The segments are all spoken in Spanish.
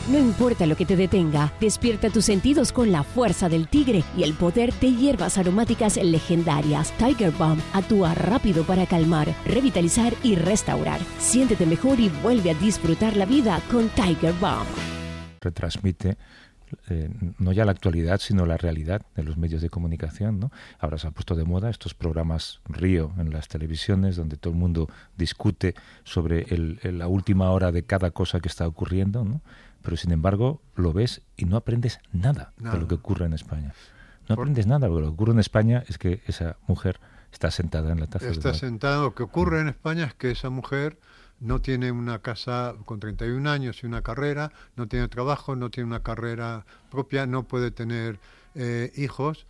No importa lo que te detenga, despierta tus sentidos con la fuerza del tigre y el poder de hierbas aromáticas legendarias. Tiger Balm actúa rápido para calmar, revitalizar y restaurar. Siéntete mejor y vuelve a disfrutar la vida con Tiger Balm. Retransmite no ya la actualidad, sino la realidad de los medios de comunicación, ¿no? Ahora se han puesto de moda estos programas Río en las televisiones, donde todo el mundo discute sobre la última hora de cada cosa que está ocurriendo, ¿no? Pero sin embargo lo ves y no aprendes nada de lo que ocurre en España. No aprendes nada, porque lo que ocurre en España es que esa mujer está sentada en la taza. Está sentada. Lo que ocurre en España es que esa mujer no tiene una casa con 31 años y una carrera, no tiene trabajo, no tiene una carrera propia, no puede tener hijos,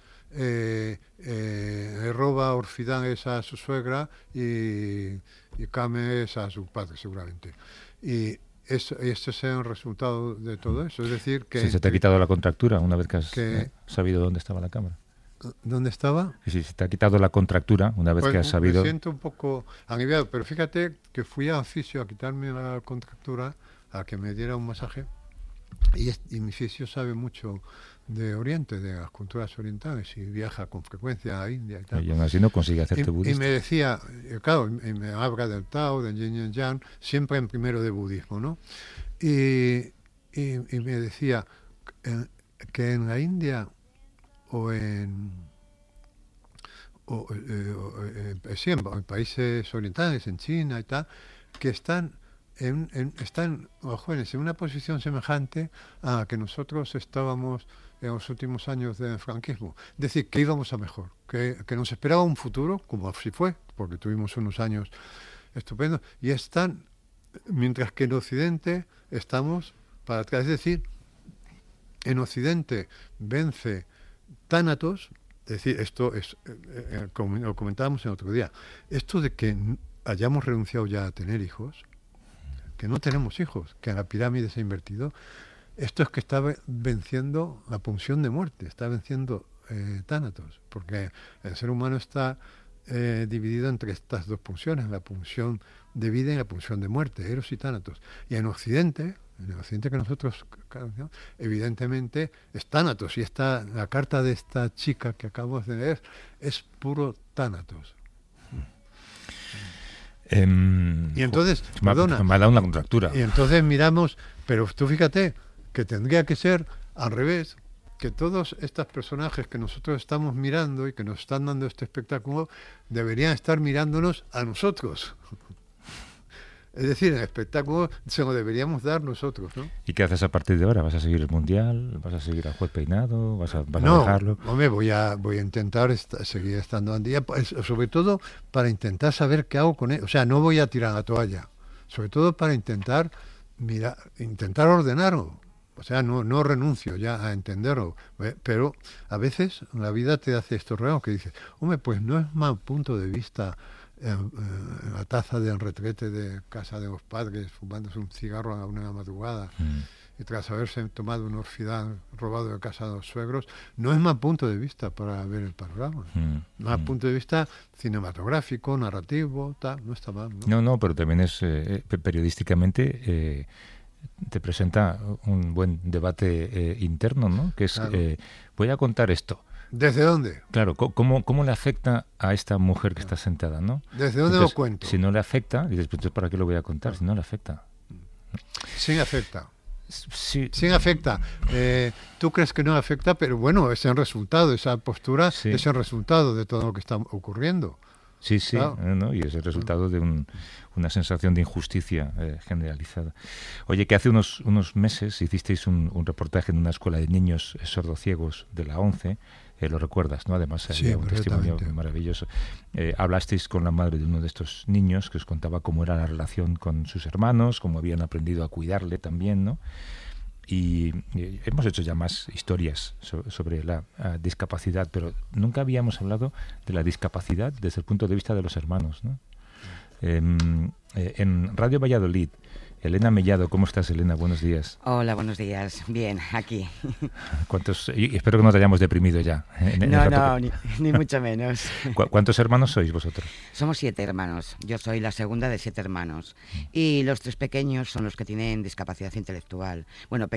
roba orfidades a su suegra y cames a su padre seguramente. Y este es el resultado de todo eso. Es decir, que... Si se te ha quitado la contractura una vez que has sabido dónde estaba la cámara. ¿Dónde estaba? Si se te ha quitado la contractura una vez que has sabido... Me siento un poco aliviado, pero fíjate que fui a fisio a quitarme la contractura, a que me diera un masaje, y mi fisio sabe mucho de Oriente, de las culturas orientales, y viaja con frecuencia a India y tal. Y aún así no consigue hacerte budista. Y me decía, claro, y me habla del Tao, del Yin y Yang, siempre en primero de budismo, ¿no? Y me decía que en la India sí, en países orientales, en China y tal, que están los jóvenes en una posición semejante a la que nosotros estábamos en los últimos años del franquismo. Es decir, que íbamos a mejor, que nos esperaba un futuro, como así fue, porque tuvimos unos años estupendos, y mientras que en Occidente estamos para atrás. Es decir, en Occidente vence Tánatos, es decir, esto es, como lo comentábamos el otro día, esto de que hayamos renunciado ya a tener hijos, que no tenemos hijos, que la pirámide se ha invertido, esto es que está venciendo la pulsión de muerte, está venciendo Tánatos, porque el ser humano está dividido entre estas dos pulsiones, la pulsión de vida y la pulsión de muerte, Eros y Tánatos. Y en Occidente que nosotros, evidentemente, es Tánatos, y la carta de esta chica que acabamos de leer es puro Tánatos. Y entonces, me ha dado una contractura. Y entonces miramos, pero tú fíjate que tendría que ser al revés, que todos estos personajes que nosotros estamos mirando y que nos están dando este espectáculo deberían estar mirándonos a nosotros. Es decir, el espectáculo se lo deberíamos dar nosotros, ¿no? ¿Y qué haces a partir de ahora? ¿Vas a seguir el Mundial? ¿Vas a seguir al Juez Peinado? ¿Vas a dejarlo? Hombre, voy a intentar seguir estando al día, sobre todo para intentar saber qué hago con él. O sea, no voy a tirar la toalla, sobre todo para intentar ordenarlo. O sea, no renuncio ya a entenderlo, pero a veces la vida te hace estos regalos que dices, hombre, pues no es mal punto de vista la taza del retrete de casa de los padres, fumándose un cigarro a la 1 de la madrugada, y tras haberse tomado un orfidal robado de casa de los suegros, no es mal punto de vista para ver el panorama. Mal punto de vista cinematográfico, narrativo, tal, no está mal, ¿no? No, pero también es periodísticamente te presenta un buen debate interno, ¿no? Que es, claro. Voy a contar esto. ¿Desde dónde? Claro, ¿cómo le afecta a esta mujer que está sentada, ¿no? ¿Desde dónde lo cuento? Si no le afecta, dices, pues entonces ¿para qué lo voy a contar? Si no le afecta. Sí afecta. Sí afecta. Tú crees que no afecta, pero bueno, es el resultado, esa postura es el resultado de todo lo que está ocurriendo. Sí, claro. ¿No? Y es el resultado de una sensación de injusticia generalizada. Oye, que hace unos meses hicisteis un reportaje en una escuela de niños sordociegos de la ONCE, lo recuerdas, ¿no? Además, había un testimonio maravilloso. Hablasteis con la madre de uno de estos niños que os contaba cómo era la relación con sus hermanos, cómo habían aprendido a cuidarle también, ¿no? Y hemos hecho ya más historias sobre la discapacidad, pero nunca habíamos hablado de la discapacidad desde el punto de vista de los hermanos, ¿no? En Radio Valladolid, Elena Mellado, ¿cómo estás, Elena? Buenos días. Hola, buenos días. Bien, aquí. Espero que no te hayamos deprimido ya. No, ni mucho menos. ¿Cuántos hermanos sois vosotros? Somos 7 hermanos. Yo soy la segunda de 7 hermanos. Y los 3 pequeños son los que tienen discapacidad intelectual. Bueno,